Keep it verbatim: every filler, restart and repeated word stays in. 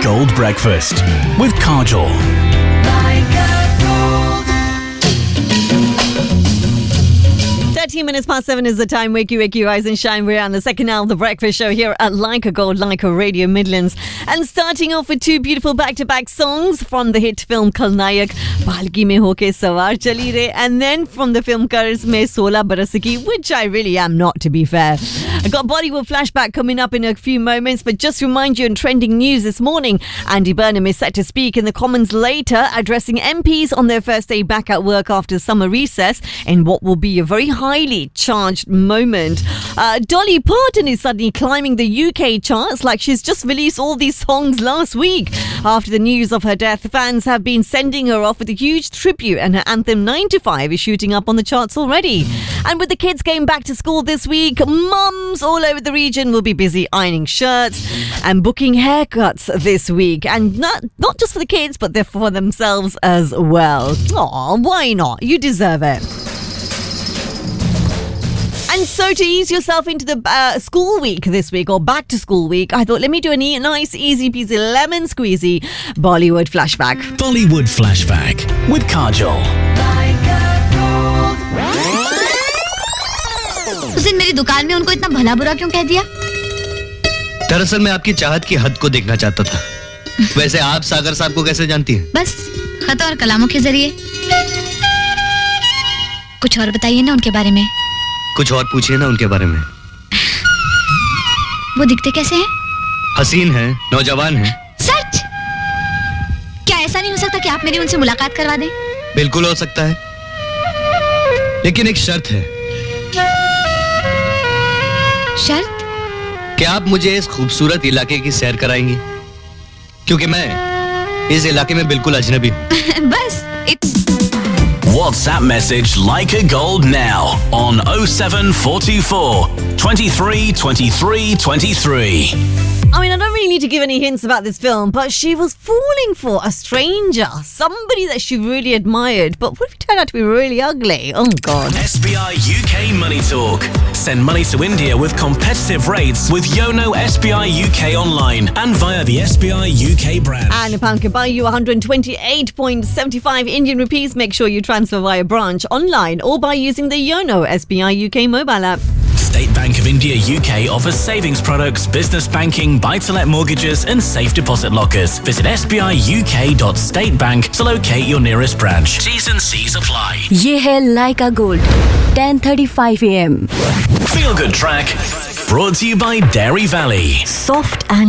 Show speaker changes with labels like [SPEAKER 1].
[SPEAKER 1] Gold Breakfast with Kajol.
[SPEAKER 2] thirteen minutes past seven is the time. Wakey, wakey, rise and shine. We're on the second hour of the breakfast show here at Like a Gold, Like a Radio Midlands. And starting off with two beautiful back-to-back songs from the hit film Khalnayak, Palki mein hoke sawar chali re, and then from the film Karz mein sola baras ki, which I really am not, to be fair. I got Bollywood flashback coming up in a few moments, but just remind you in trending news this morning, Andy Burnham is set to speak in the Commons later, addressing M Ps on their first day back at work after summer recess in what will be a very highly charged moment. Uh, Dolly Parton is suddenly climbing the U K charts like she's just released all these songs last week. After the news of her death, fans have been sending her off with a huge tribute, and her anthem nine to five is shooting up on the charts already. And with the kids going back to school this week, mums all over the region will be busy ironing shirts and booking haircuts this week. And not, not just for the kids, but they're for themselves as well. Aw, why not? You deserve it. And so to ease yourself into the uh, school week this week, or back to school week, I thought let me do a e- nice easy peasy lemon squeezy Bollywood flashback.
[SPEAKER 1] Bollywood Flashback with Kajol.
[SPEAKER 3] उस दिन मेरी दुकान में उनको इतना भला बुरा क्यों कह दिया?
[SPEAKER 4] दरअसल मैं आपकी चाहत की हद को देखना चाहता था। वैसे आप सागर साहब को कैसे जानती हैं?
[SPEAKER 3] बस खत और कलामों के जरिए। कुछ और बताइए ना उनके बारे में।
[SPEAKER 4] कुछ और पूछिए ना उनके बारे में।
[SPEAKER 3] वो दिखते कैसे हैं?
[SPEAKER 4] हसीन हैं, नौजवान हैं।
[SPEAKER 3] सच? क्या ऐसा नहीं हो सकता कि आप मेरी उनसे मुलाकात करवा दें?
[SPEAKER 4] बिल्कुल हो सकता है, लेकिन एक शर्त है।
[SPEAKER 3] शर्त?
[SPEAKER 4] क्या आप मुझे इस खूबसूरत इलाके की सैर कराएंगी? क्योंकि मैं इस इलाके में बिल्कुल अजनबी हूँ।
[SPEAKER 3] बस इत...
[SPEAKER 1] WhatsApp message Like a Gold now on oh seven four two four, twenty-three, twenty-three, twenty-three.
[SPEAKER 2] I mean, I don't really need to give any hints about this film, but she was falling for a stranger, somebody that she really admired. But what if it turned out to be really ugly? Oh, God.
[SPEAKER 1] S B I U K Money Talk. Send money to India with competitive rates with Yono S B I U K online and via the S B I U K brand.
[SPEAKER 2] And a pound can buy you one hundred twenty-eight point seven five Indian rupees. Make sure you transfer via branch, online, or by using the Yono S B I U K mobile app.
[SPEAKER 1] State Bank of India U K offers savings products, business banking, buy-to-let mortgages and safe deposit lockers. Visit s b i u k dot state bank to locate your nearest branch. T's and C's apply.
[SPEAKER 5] ये है Like a Gold, ten thirty-five a m.
[SPEAKER 1] Feel Good Track brought to you by Dairy Valley.
[SPEAKER 5] Soft and